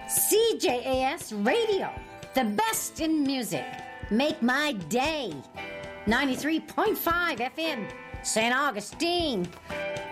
CJAS Radio, the best in music. Make my day. 93.5 FM, St. Augustine.